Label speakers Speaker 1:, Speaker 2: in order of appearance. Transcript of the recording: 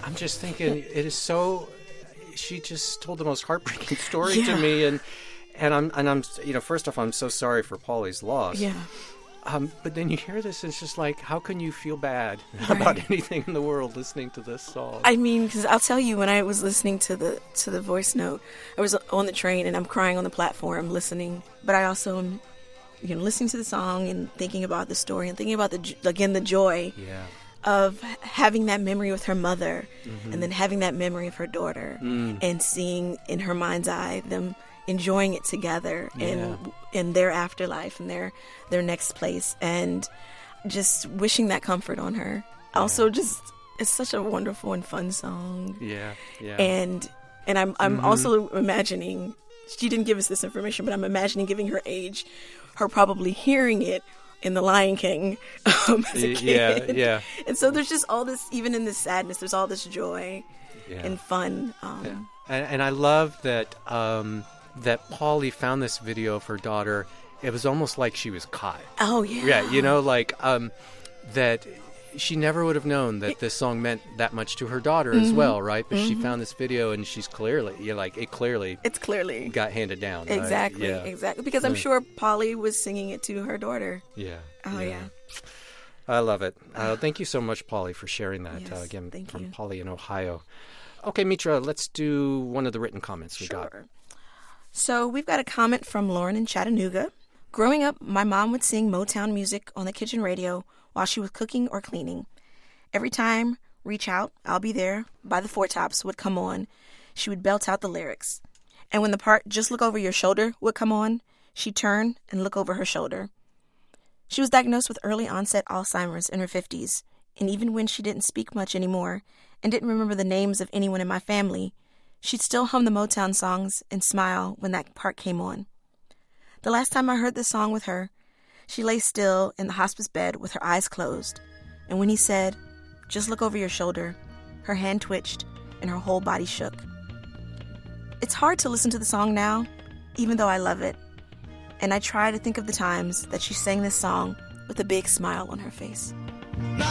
Speaker 1: I'm just thinking, it is so. She just told the most heartbreaking story
Speaker 2: Yeah.
Speaker 1: to me, and I'm first off, I'm so sorry for Polly's loss.
Speaker 2: Yeah.
Speaker 1: But then you hear this, and it's just like, how can you feel bad
Speaker 2: Right.
Speaker 1: about anything in the world listening to this song?
Speaker 2: I mean, because I'll tell you, when I was listening to the voice note, I was on the train and I'm crying on the platform listening. But I also am, listening to the song and thinking about the story and thinking about the joy
Speaker 1: Yeah.
Speaker 2: of having that memory with her mother, and then having that memory of her daughter, and seeing in her mind's eye them enjoying it together in their afterlife and their next place, and just wishing that comfort on her. Also, just it's such a wonderful and fun song.
Speaker 1: Yeah. Yeah.
Speaker 2: And I'm also imagining, she didn't give us this information, but I'm imagining, giving her age, her probably hearing it in The Lion King as a kid.
Speaker 1: Yeah.
Speaker 2: And so there's just all this, even in this sadness, there's all this joy and fun.
Speaker 1: And I love that that Polly found this video of her daughter. It was almost like she was caught.
Speaker 2: Oh, yeah.
Speaker 1: Yeah, that she never would have known that this song meant that much to her daughter as well, right? But she found this video, and she's clearly,
Speaker 2: It's clearly
Speaker 1: got handed down. Right?
Speaker 2: exactly,
Speaker 1: Yeah.
Speaker 2: exactly. Because I'm sure Polly was singing it to her daughter.
Speaker 1: Yeah.
Speaker 2: Oh, yeah.
Speaker 1: I love it. Thank you so much, Polly, for sharing that.
Speaker 2: Yes,
Speaker 1: Again,
Speaker 2: thank
Speaker 1: from
Speaker 2: you.
Speaker 1: Polly in Ohio. Okay, Mitra, let's do one of the written comments we got.
Speaker 2: Sure. So we've got a comment from Lauren in Chattanooga. Growing up, my mom would sing Motown music on the kitchen radio while she was cooking or cleaning. Every time Reach Out, I'll Be There by the Four Tops would come on, she would belt out the lyrics. And when the part Just Look Over Your Shoulder would come on, she'd turn and look over her shoulder. She was diagnosed with early onset Alzheimer's in her 50s, and even when she didn't speak much anymore and didn't remember the names of anyone in my family, she'd still hum the Motown songs and smile when that part came on. The last time I heard this song with her, she lay still in the hospice bed with her eyes closed, and when he said, "Just look over your shoulder," her hand twitched and her whole body shook. It's hard to listen to the song now, even though I love it, and I try to think of the times that she sang this song with a big smile on her face.
Speaker 3: Now